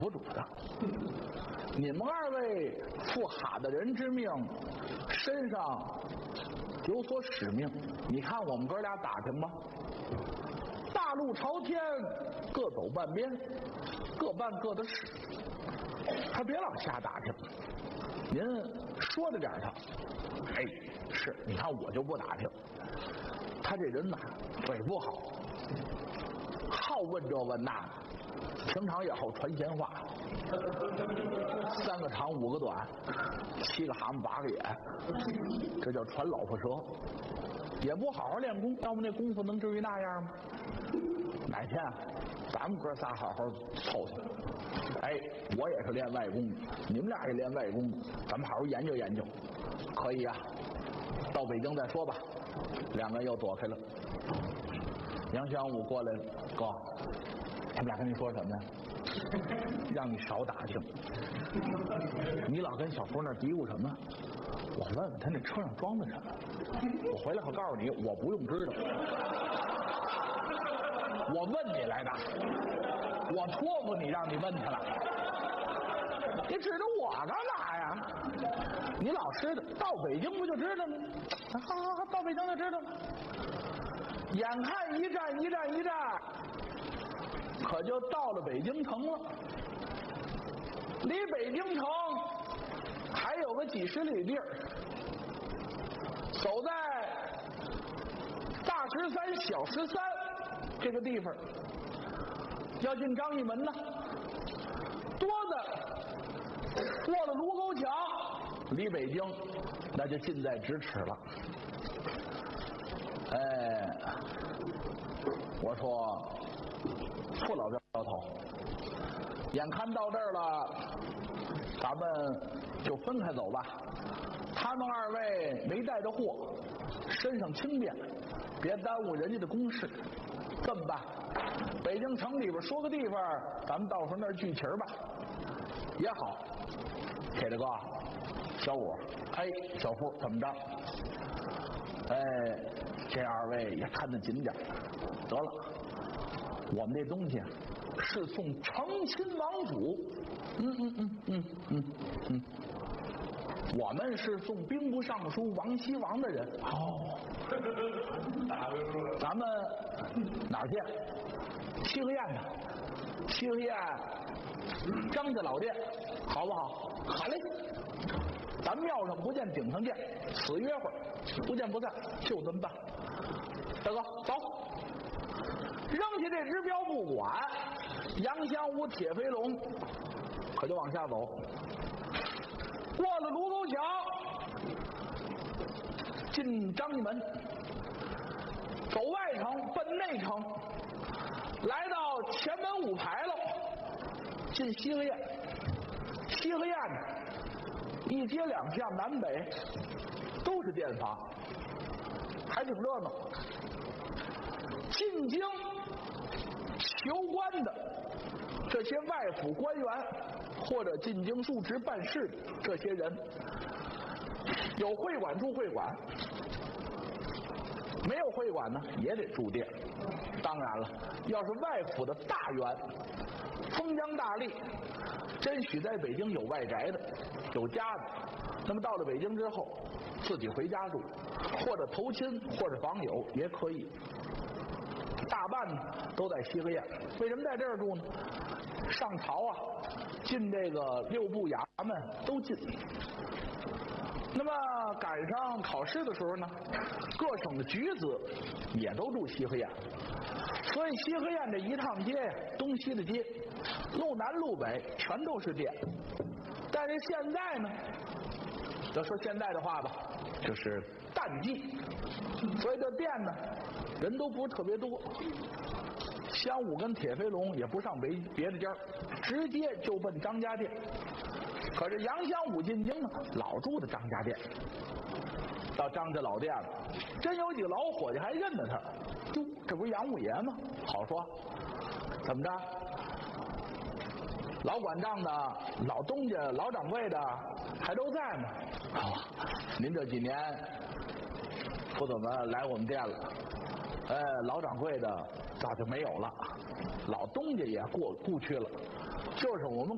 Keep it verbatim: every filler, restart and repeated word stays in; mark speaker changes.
Speaker 1: 佛主的。你们二位负哈的人之命，身上有所使命。你看我们哥俩打听吧，大路朝天，各走半边，各办各的事，他别老瞎打听。您说着点他，哎，是，你看我就不打听。他这人呐，嘴不好，好问这问那，平常也好传闲话，三个长五个短，七个蛤蟆八个眼，这叫传老婆舌。也不好好练功，要不那功夫能至于那样吗？哪天咱们哥仨好好凑凑，哎，我也是练外功的，你们俩也练外功的，咱们好好研究研究，可以啊。到北京再说吧。两个人又躲开了。杨玄武过来了，哥，他们俩跟你说什么呀？让你少打听。你老跟小福那嘀咕什么？我问问他那车上装的什么，我回来可告诉你，我不用知道。我问你来的，我托付你让你问他了。你指着我干嘛呀？你老知道，到北京不就知道吗？好好好，到北京就知道了。眼看一站一站一站，可就到了北京城了。离北京城还有个几十里地儿，走在大石山、小石山这个地方，要进张义门呢。多的过了卢沟桥，离北京那就近在咫尺了。哎，我说傅老镖头，眼看到这儿了，咱们就分开走吧。他们二位没带着货，身上轻便，别耽误人家的公事。这么办，北京城里边说个地方，咱们到时候那儿聚齐吧，也好。铁大哥，小五，哎，小付，怎么着？哎，这二位也看得紧点，得了，我们这东西是送成亲王府，嗯嗯嗯嗯嗯嗯，我们是送兵部尚书王熙王的人。哦，咱们哪儿见？七合宴呢？七合宴，张家老店，好不好？好嘞。咱庙上不见，顶上见，此约会不见不散，就这么办。大哥，走！扔下这只镖不管，杨香武、铁飞龙可就往下走。过了卢沟桥，进张义门，走外城奔内城，来到前门五牌楼，进西河宴。西河宴一街两巷南北都是店房，还挺热闹。进京求官的这些外府官员，或者进京述职办事的这些人，有会馆住会馆，没有会馆呢也得住店。当然了，要是外府的大员，封疆大吏，真许在北京有外宅的，有家的，那么到了北京之后自己回家住，或者投亲，或者访友也可以。大半呢都在西河宴。为什么在这儿住呢？上朝啊，进这个六部衙门都进。那么赶上考试的时候呢，各省的举子也都住西河宴。所以西河宴这一趟街呀，东西的街，路南路北全都是店。但是现在呢，要说现在的话吧，就是淡季，所以这店呢人都不是特别多。香武跟铁飞龙也不上别别的家，直接就奔张家店。可是杨香武进京呢，老住的张家店。到张家老店了，真有几个老伙计还认得他。哟，这不是杨五爷吗？好说，怎么着？老管账的、老东家、老掌柜的还都在吗？哦，您这几年不怎么来我们店了。呃，老掌柜的早就没有了，老东家也过故去了，就是我们